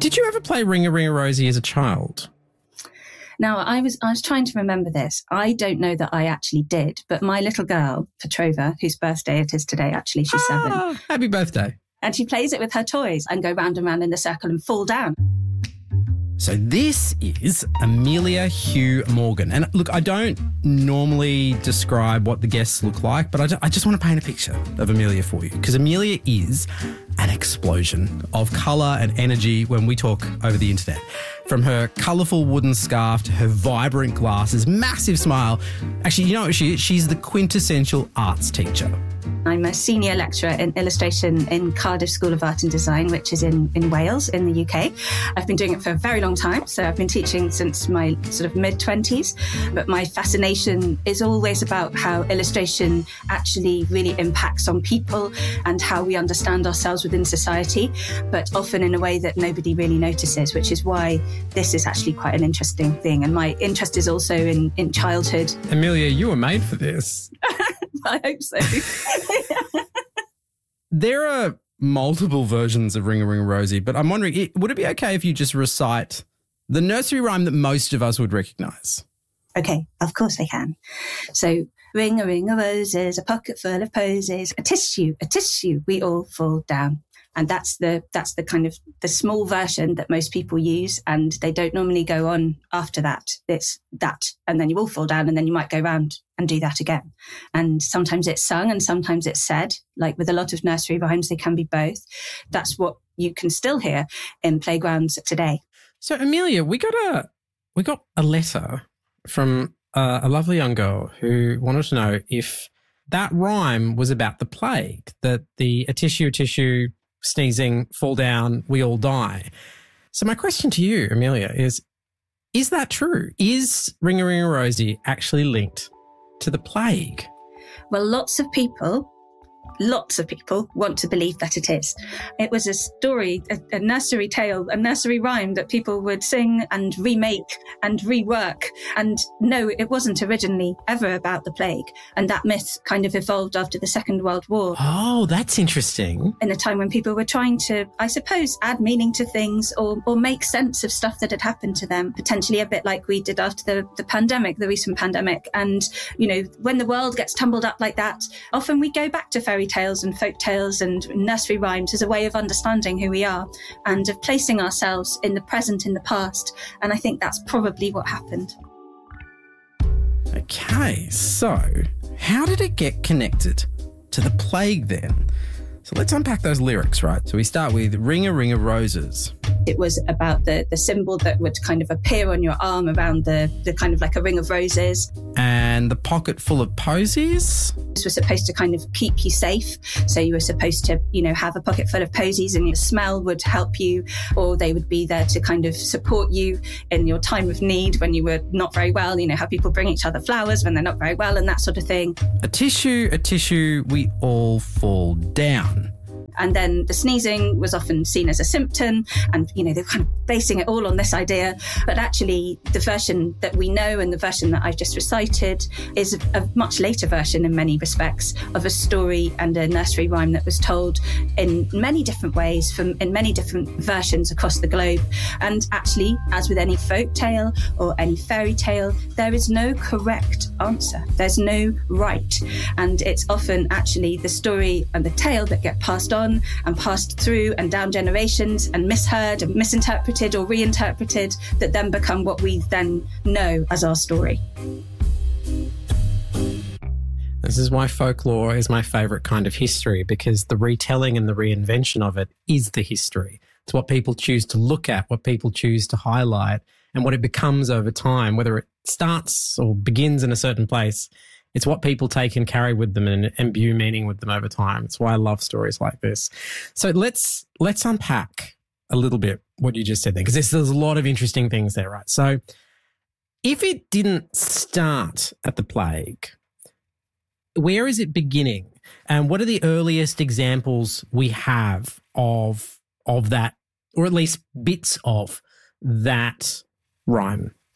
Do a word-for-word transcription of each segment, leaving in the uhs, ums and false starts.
Did you ever play Ring a Ring a Rosie as a child? Now, I was I was trying to remember this. I don't know that I actually did, but my little girl, Petrova, whose birthday it is today, actually, she's ah, seven. Happy birthday. And she plays it with her toys and go round and round in a circle and fall down. So this is Amelia Hugh Morgan. And look, I don't normally describe what the guests look like, but I, ju- I just want to paint a picture of Amelia for you, because Amelia is an explosion of colour and energy when we talk over the internet. From her colourful wooden scarf to her vibrant glasses, massive smile. Actually, you know what she is? She's the quintessential arts teacher. I'm a senior lecturer in illustration in Cardiff School of Art and Design, which is in, in Wales, in the U K. I've been doing it for a very long time, so I've been teaching since my sort of mid-twenties. But my fascination is always about how illustration actually really impacts on people and how we understand ourselves within society, but often in a way that nobody really notices, which is why this is actually quite an interesting thing. And my interest is also in, in childhood. Amelia, you were made for this. I hope so. There are multiple versions of Ring a Ring a Rosie, but I'm wondering, would it be okay if you just recite the nursery rhyme that most of us would recognise? Okay, of course I can. So, ring a ring of roses, a pocket full of posies, a tissue, a tissue, we all fall down. And that's the that's the kind of the small version that most people use, and they don't normally go on after that. It's that, and then you all fall down, and then you might go round and do that again. And sometimes it's sung and sometimes it's said. Like with a lot of nursery rhymes, they can be both. That's what you can still hear in playgrounds today. So Amelia, we got a we got a letter from uh, a lovely young girl who wanted to know if that rhyme was about the plague, that the a tissue, a tissue, sneezing, fall down, we all die. So my question to you, Amelia, is, is that true? Is Ring a Ring a Rosie actually linked to the plague? Well, lots of people, lots of people want to believe that it is. It was a story, a, a nursery tale, a nursery rhyme that people would sing and remake and rework. And no, it wasn't originally ever about the plague. And that myth kind of evolved after the Second World War. Oh, that's interesting. In a time when people were trying to, I suppose, add meaning to things or, or make sense of stuff that had happened to them, potentially a bit like we did after the, the pandemic, the recent pandemic. And, you know, when the world gets tumbled up like that, often we go back to fairy tales and folk tales and nursery rhymes as a way of understanding who we are and of placing ourselves in the present, in the past. And I think that's probably what happened. Okay, so how did it get connected to the plague then? So let's unpack those lyrics, right? So we start with Ring a Ring a Roses. It was about the, the symbol that would kind of appear on your arm around the, the kind of like a ring of roses. And the pocket full of posies. This was supposed to kind of keep you safe. So you were supposed to, you know, have a pocket full of posies and your smell would help you, or they would be there to kind of support you in your time of need when you were not very well. You know, how people bring each other flowers when they're not very well and that sort of thing. A tissue, a tissue, we all fall down. And then the sneezing was often seen as a symptom and, you know, they're kind of basing it all on this idea. But actually, the version that we know and the version that I've just recited is a much later version in many respects of a story and a nursery rhyme that was told in many different ways from in many different versions across the globe. And actually, as with any folk tale or any fairy tale, there is no correct answer. There's no right. And it's often actually the story and the tale that get passed on and passed through and down generations and misheard and misinterpreted or reinterpreted that then become what we then know as our story. This is why folklore is my favourite kind of history, because the retelling and the reinvention of it is the history. It's what people choose to look at, what people choose to highlight, and what it becomes over time, whether it starts or begins in a certain place. It's what people take and carry with them and imbue meaning with them over time. It's why I love stories like this. So let's let's unpack a little bit what you just said there, because there's, there's a lot of interesting things there, right? So if it didn't start at the plague, where is it beginning? And what are the earliest examples we have of of that, or at least bits of that rhyme?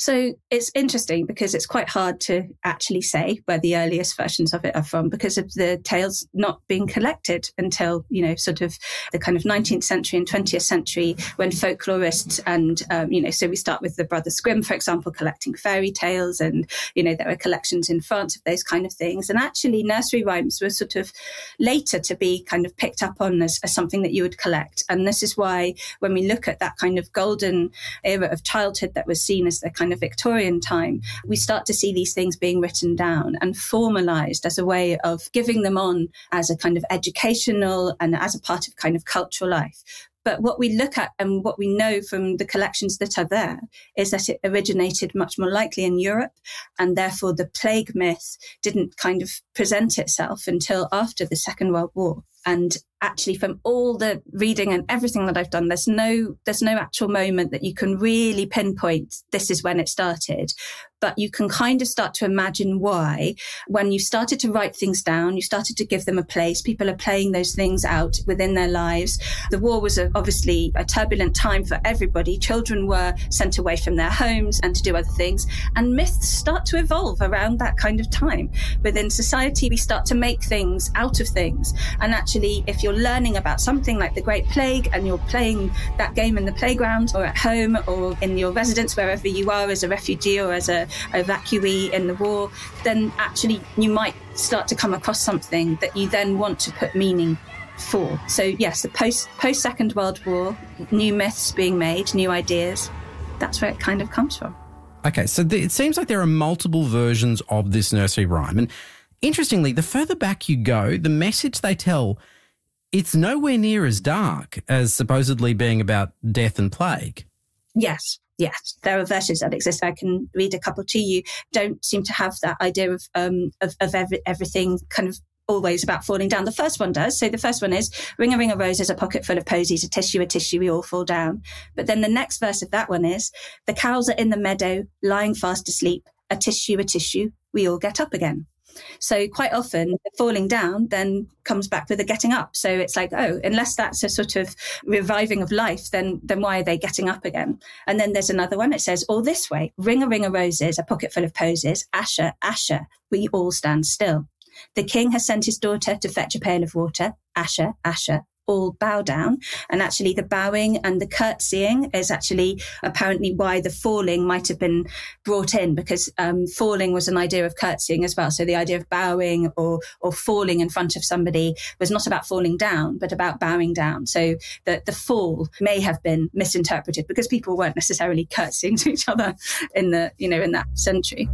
So it's interesting because it's quite hard to actually say where the earliest versions of it are from because of the tales not being collected until, you know, sort of the kind of nineteenth century and twentieth century when folklorists and, um, you know, so we start with the Brothers Grimm, for example, collecting fairy tales, and, you know, there are collections in France of those kind of things. And actually nursery rhymes were sort of later to be kind of picked up on as, as something that you would collect. And this is why when we look at that kind of golden era of childhood that was seen as the kind of Victorian time, we start to see these things being written down and formalized as a way of giving them on as a kind of educational and as a part of kind of cultural life. But what we look at and what we know from the collections that are there is that it originated much more likely in Europe, and therefore the plague myth didn't kind of present itself until after the Second World War. And actually, from all the reading and everything that I've done, there's no there's no actual moment that you can really pinpoint this is when it started. But you can kind of start to imagine why. When you started to write things down, you started to give them a place. People are playing those things out within their lives. The war was a, obviously a turbulent time for everybody. Children were sent away from their homes and to do other things. And myths start to evolve around that kind of time. Within society, we start to make things out of things. And actually, if you're learning about something like the Great Plague and you're playing that game in the playground or at home or in your residence, wherever you are as a refugee or as a evacuee in the war, then actually you might start to come across something that you then want to put meaning for. So yes, the post post Second World War, new myths being made, new ideas, that's where it kind of comes from. Okay, so th- it seems like there are multiple versions of this nursery rhyme. And interestingly, the further back you go, the message they tell, it's nowhere near as dark as supposedly being about death and plague. Yes. Yes, there are versions that exist. I can read a couple to you. Don't seem to have that idea of um of, of every, everything kind of always about falling down. The first one does. So the first one is, ring a ring of roses, a pocket full of posies, a tissue, a tissue, we all fall down. But then the next verse of that one is, the cows are in the meadow, lying fast asleep, a tissue, a tissue, we all get up again. So quite often the falling down then comes back with a getting up. So it's like, oh, unless that's a sort of reviving of life, then then why are they getting up again? And then there's another one. It says, all this way, ring a ring of roses, a pocket full of posies, Asher, Asher, we all stand still. The king has sent his daughter to fetch a pail of water, Asher, Asher, all bow down. And actually the bowing and the curtsying is actually apparently why the falling might have been brought in, because um, falling was an idea of curtsying as well. So the idea of bowing or or falling in front of somebody was not about falling down, but about bowing down. So the, the fall may have been misinterpreted because people weren't necessarily curtsying to each other in the, you know, in that century.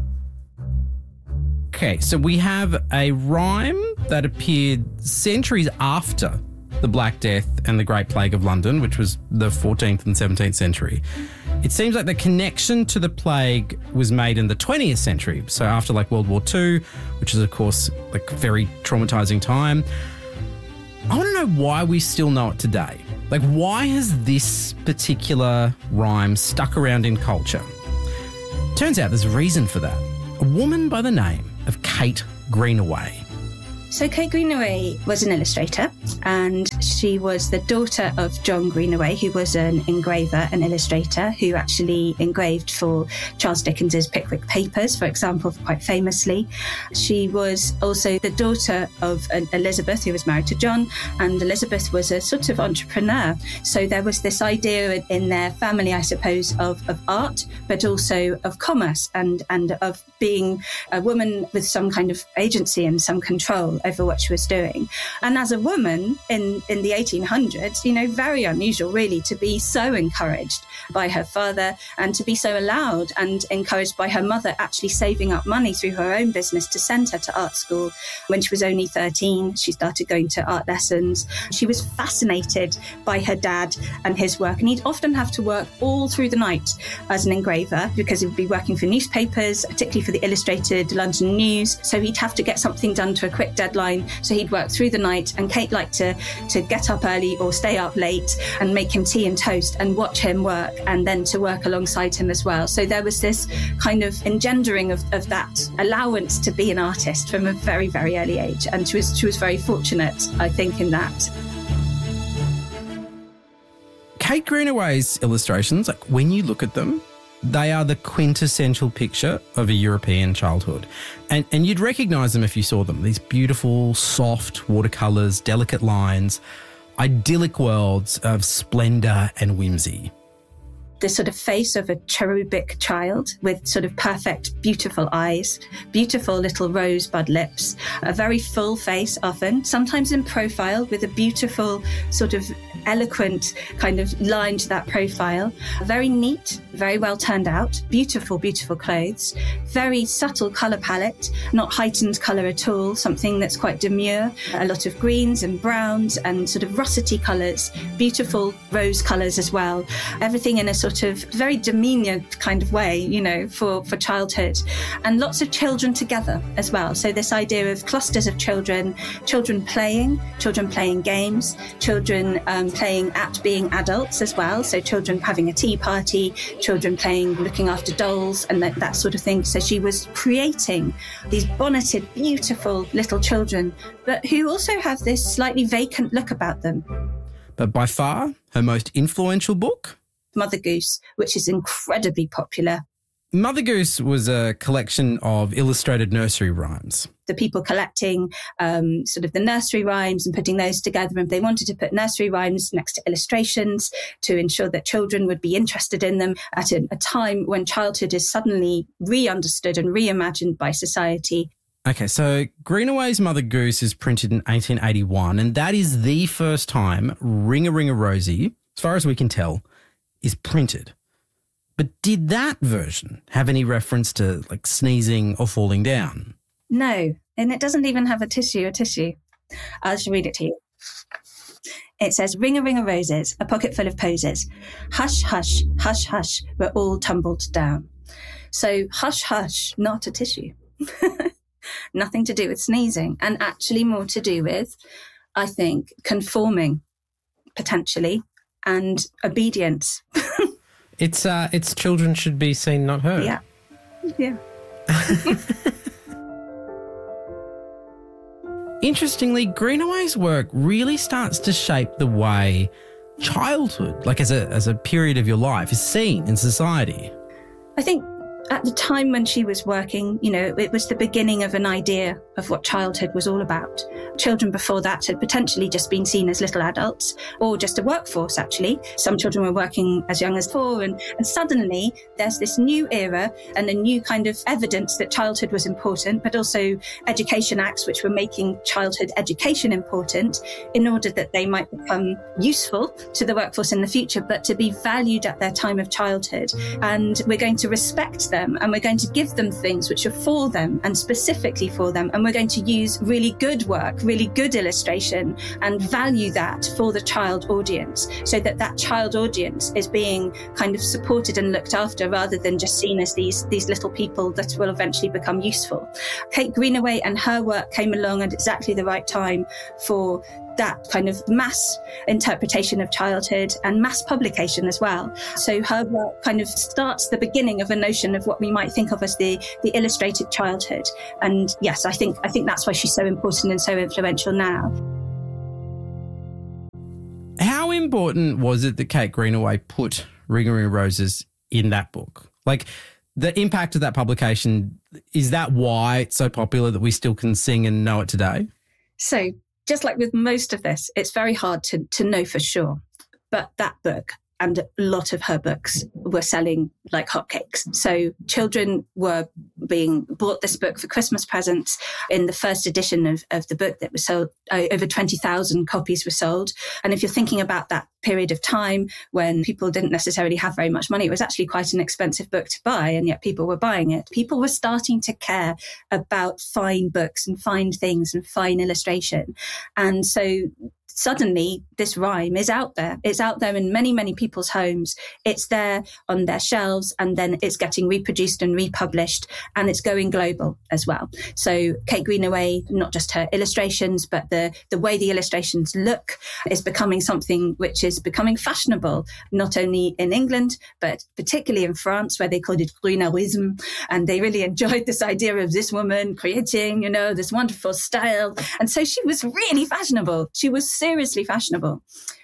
Okay, so we have a rhyme that appeared centuries after the Black Death and the Great Plague of London, which was the fourteenth and seventeenth century. It seems like the connection to the plague was made in the twentieth century. So after like World War Two, which is of course like a very traumatizing time. I want to know why we still know it today. Like, why has this particular rhyme stuck around in culture? Turns out there's a reason for that. A woman by the name of Kate Greenaway. So Kate Greenaway was an illustrator, and she was the daughter of John Greenaway, who was an engraver and illustrator who actually engraved for Charles Dickens's Pickwick Papers, for example, quite famously. She was also the daughter of Elizabeth, who was married to John, and Elizabeth was a sort of entrepreneur. So there was this idea in their family, I suppose, of, of art, but also of commerce and, and of being a woman with some kind of agency and some control over what she was doing. And as a woman in, in the eighteen hundreds, you know, very unusual really to be so encouraged by her father and to be so allowed and encouraged by her mother actually saving up money through her own business to send her to art school. When she was only thirteen, she started going to art lessons. She was fascinated by her dad and his work, and he'd often have to work all through the night as an engraver because he would be working for newspapers, particularly for the Illustrated London News. So he'd have to get something done to a quick deadline. So he'd work through the night, and Kate liked to, to get up early or stay up late and make him tea and toast and watch him work, and then to work alongside him as well. So there was this kind of engendering of, of that allowance to be an artist from a very, very early age. And she was, she was very fortunate, I think, in that. Kate Greenaway's illustrations, like when you look at them, They are the quintessential picture of a European childhood. And, and you'd recognise them if you saw them. These beautiful, soft watercolours, delicate lines, idyllic worlds of splendour and whimsy. The sort of face of a cherubic child with sort of perfect, beautiful eyes, beautiful little rosebud lips, a very full face often, sometimes in profile with a beautiful sort of eloquent kind of line to that profile. Very neat, very well turned out, beautiful, beautiful clothes, very subtle colour palette, not heightened colour at all, something that's quite demure, a lot of greens and browns and sort of russety colours, beautiful rose colours as well. Everything in a sort of very demeanour kind of way, you know, for, for childhood. And lots of children together as well. So this idea of clusters of children, children playing, children playing games, children um, playing at being adults as well. So children having a tea party, children playing, looking after dolls and that, that sort of thing. So she was creating these bonneted, beautiful little children, but who also have this slightly vacant look about them. But by far, her most influential book? Mother Goose, which is incredibly popular. Mother Goose was a collection of illustrated nursery rhymes. The people collecting um, sort of the nursery rhymes and putting those together. And they wanted to put nursery rhymes next to illustrations to ensure that children would be interested in them at a, a time when childhood is suddenly re-understood and reimagined by society. Okay, so Greenaway's Mother Goose is printed in eighteen eighty-one, and that is the first time Ring-a-Ring-a-Rosy, as far as we can tell, is printed. But did that version have any reference to like sneezing or falling down? No, and it doesn't even have a tissue, a tissue. I'll just read it to you. It says, ring a ring of roses, a pocket full of posies. Hush, hush, hush, hush, we're all tumbled down. So hush, hush, not a tissue. Nothing to do with sneezing, and actually more to do with, I think, conforming, potentially, and obedience. It's uh, it's children should be seen, not heard. Yeah, yeah. Interestingly, Greenaway's work really starts to shape the way childhood, like as a as a period of your life, is seen in society. I think at the time when she was working, you know, it was the beginning of an idea of what childhood was all about. Children before that had potentially just been seen as little adults or just a workforce, actually. Some children were working as young as four, and, and suddenly there's this new era and a new kind of evidence that childhood was important, but also education acts which were making childhood education important in order that they might become useful to the workforce in the future, but to be valued at their time of childhood. And we're going to respect them. And we're going to give them things which are for them and specifically for them. And we're going to use really good work, really good illustration and value that for the child audience so that that child audience is being kind of supported and looked after rather than just seen as these, these little people that will eventually become useful. Kate Greenaway and her work came along at exactly the right time for that kind of mass interpretation of childhood and mass publication as well. So her work kind of starts the beginning of a notion of what we might think of as the, the illustrated childhood. And yes, I think I think that's why she's so important and so influential now. How important was it that Kate Greenaway put Ring a Ring of Roses in that book? Like, the impact of that publication, is that why it's so popular that we still can sing and know it today? So, just like with most of this, it's very hard to, to know for sure. But that book and a lot of her books were selling like hotcakes. So children were being bought this book for Christmas presents. In the first edition of, of the book that was sold, uh, over twenty thousand copies were sold. And if you're thinking about that period of time when people didn't necessarily have very much money, it was actually quite an expensive book to buy, and yet people were buying it. People were starting to care about fine books and fine things and fine illustration. And so suddenly this rhyme is out there. It's out there in many, many people's homes. It's there on their shelves, and then it's getting reproduced and republished, and it's going global as well. So Kate Greenaway, not just her illustrations, but the, the way the illustrations look is becoming something which is becoming fashionable, not only in England, but particularly in France, where they called it Grunerism. And they really enjoyed this idea of this woman creating, you know, this wonderful style. And so she was really fashionable. She was seriously fashionable.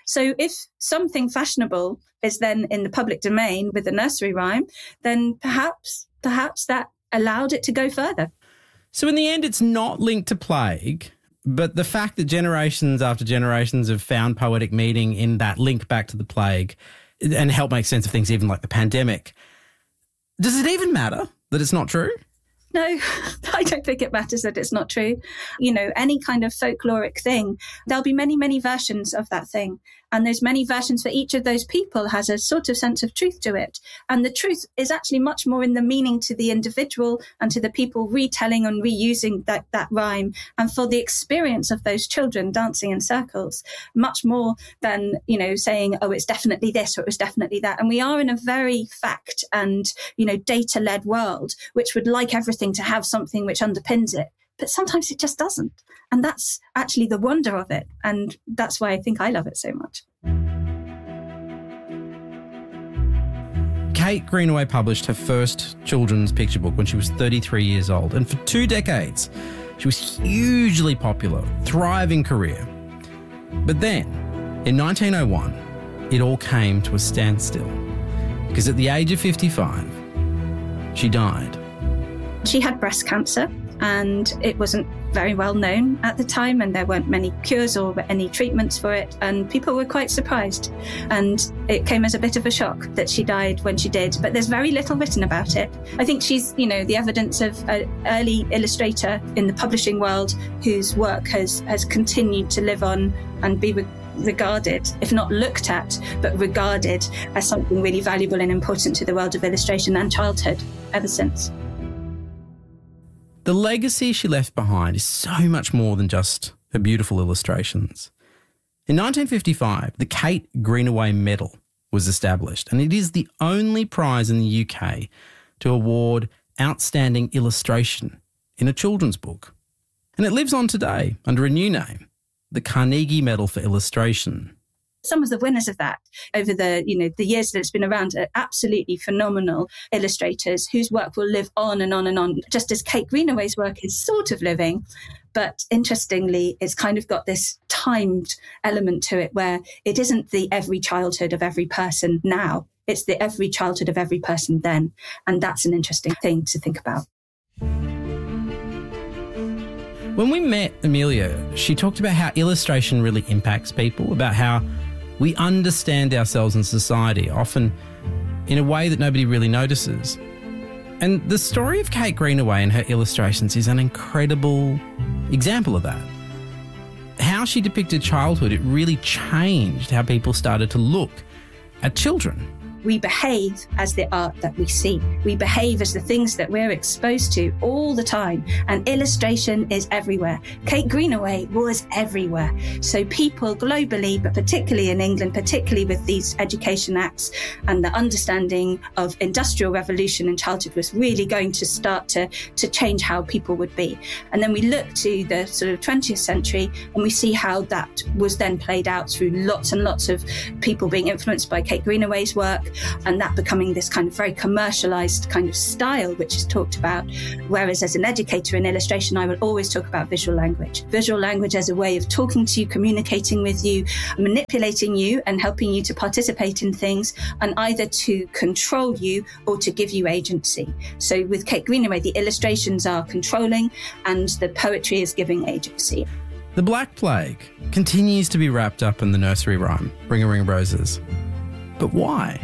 So if something fashionable is then in the public domain with a nursery rhyme, then perhaps, perhaps that allowed it to go further. So in the end, it's not linked to plague, but the fact that generations after generations have found poetic meaning in that link back to the plague and help make sense of things, even like the pandemic. Does it even matter that it's not true? No, I don't think it matters that it's not true. You know, any kind of folkloric thing, there'll be many, many versions of that thing. And there's many versions for each of those people has a sort of sense of truth to it. And the truth is actually much more in the meaning to the individual and to the people retelling and reusing that, that rhyme, and for the experience of those children dancing in circles, much more than, you know, saying, oh, it's definitely this or it was definitely that. And we are in a very fact and, you know, data-led world, which would like everything to have something which underpins it. But sometimes it just doesn't. And that's actually the wonder of it. And that's why I think I love it so much. Kate Greenaway published her first children's picture book when she was thirty-three years old. And for two decades, she was hugely popular, thriving career. But then, in nineteen oh one, it all came to a standstill. Because at the age of fifty-five, she died. She had breast cancer, and it wasn't very well known at the time, and there weren't many cures or any treatments for it, and people were quite surprised. And it came as a bit of a shock that she died when she did, but there's very little written about it. I think she's, you know, the evidence of an early illustrator in the publishing world whose work has, has continued to live on and be re- regarded, if not looked at, but regarded as something really valuable and important to the world of illustration and childhood ever since. The legacy she left behind is so much more than just her beautiful illustrations. In nineteen fifty-five, the Kate Greenaway Medal was established, and it is the only prize in the U K to award outstanding illustration in a children's book. And it lives on today under a new name, the Carnegie Medal for Illustration. Some of the winners of that over the, you know, the years that it's been around are absolutely phenomenal illustrators whose work will live on and on and on, just as Kate Greenaway's work is sort of living. But interestingly, it's kind of got this timed element to it where it isn't the every childhood of every person now. It's the every childhood of every person then. And that's an interesting thing to think about. When we met Amelia, she talked about how illustration really impacts people, about how we understand ourselves in society, often in a way that nobody really notices. And the story of Kate Greenaway and her illustrations is an incredible example of that. How she depicted childhood, it really changed how people started to look at children. We behave as the art that we see. We behave as the things that we're exposed to all the time. And illustration is everywhere. Kate Greenaway was everywhere. So people globally, but particularly in England, particularly with these Education Acts and the understanding of industrial revolution in childhood was really going to start to, to change how people would be. And then we look to the sort of twentieth century and we see how that was then played out through lots and lots of people being influenced by Kate Greenaway's work, and that becoming this kind of very commercialized kind of style, which is talked about. Whereas as an educator in illustration, I will always talk about visual language. Visual language as a way of talking to you, communicating with you, manipulating you and helping you to participate in things, and either to control you or to give you agency. So with Kate Greenaway, the illustrations are controlling and the poetry is giving agency. The Black Plague continues to be wrapped up in the nursery rhyme, Ring a Ring of Roses. But why?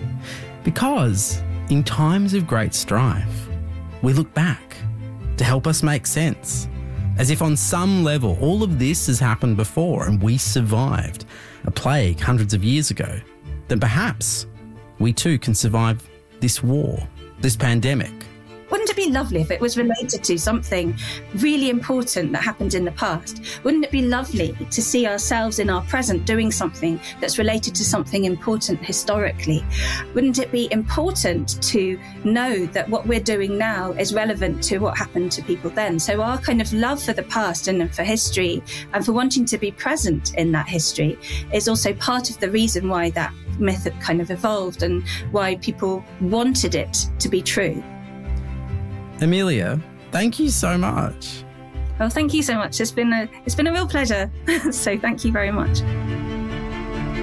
Because in times of great strife, we look back to help us make sense. As if on some level, all of this has happened before and we survived a plague hundreds of years ago. Then perhaps we too can survive this war, this pandemic. Wouldn't it be lovely if it was related to something really important that happened in the past? Wouldn't it be lovely to see ourselves in our present doing something that's related to something important historically? Wouldn't it be important to know that what we're doing now is relevant to what happened to people then? So our kind of love for the past and for history and for wanting to be present in that history is also part of the reason why that myth had kind of evolved and why people wanted it to be true. Amelia, thank you so much. Well, thank you so much. It's been a, it's been a real pleasure. So thank you very much.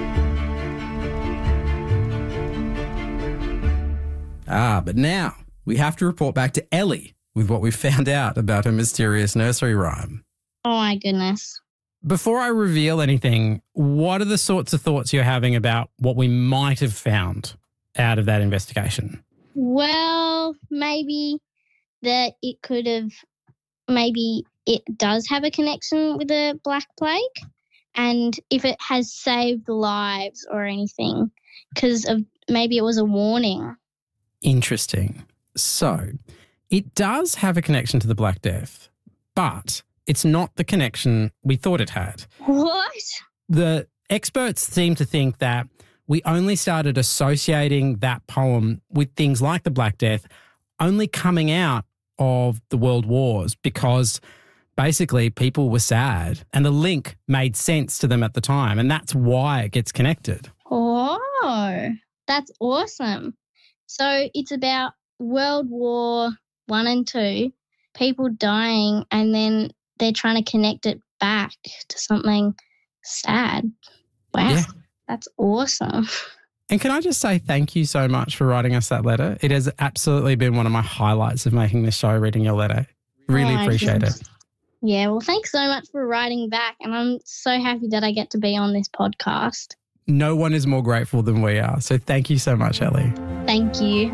Ah, but now we have to report back to Ellie with what we found out about her mysterious nursery rhyme. Oh, my goodness. Before I reveal anything, what are the sorts of thoughts you're having about what we might have found out of that investigation? Well, maybe that it could have, maybe it does have a connection with the Black Plague, and if it has saved lives or anything, because of maybe it was a warning. Interesting. So it does have a connection to the Black Death, but it's not the connection we thought it had. What? The experts seem to think that we only started associating that poem with things like the Black Death only coming out of the World Wars because basically people were sad and the link made sense to them at the time, and that's why it gets connected. Oh, that's awesome. So it's about World War One and Two, people dying, and then they're trying to connect it back to something sad. Wow, Yeah. That's awesome. And can I just say thank you so much for writing us that letter? It has absolutely been one of my highlights of making this show, reading your letter. Really Oh, appreciate goodness. it. Yeah, well, thanks so much for writing back, and I'm so happy that I get to be on this podcast. No one is more grateful than we are. So thank you so much, Ellie. Thank you.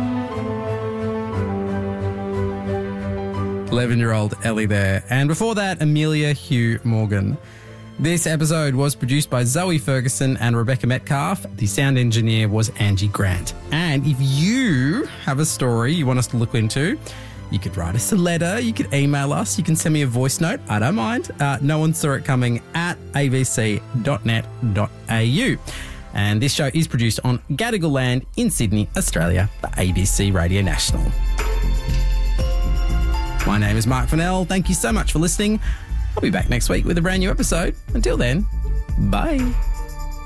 eleven-year-old Ellie there. And before that, Amelia Hugh Morgan. This episode was produced by Zoe Ferguson and Rebecca Metcalf. The sound engineer was Angie Grant. And if you have a story you want us to look into, you could write us a letter, you could email us, you can send me a voice note. I don't mind. Uh, no one saw it coming at a b c dot net dot a u. And this show is produced on Gadigal land in Sydney, Australia, for A B C Radio National. My name is Mark Fennell. Thank you so much for listening. I'll be back next week with a brand new episode. Until then, bye.